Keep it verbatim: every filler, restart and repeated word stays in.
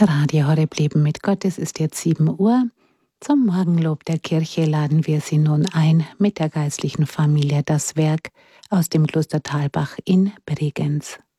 Radio Horeb Leben mit Gott, es ist jetzt sieben Uhr. Zum Morgenlob der Kirche laden wir Sie nun ein mit der geistlichen Familie Das Werk aus dem Kloster Thalbach in Bregenz.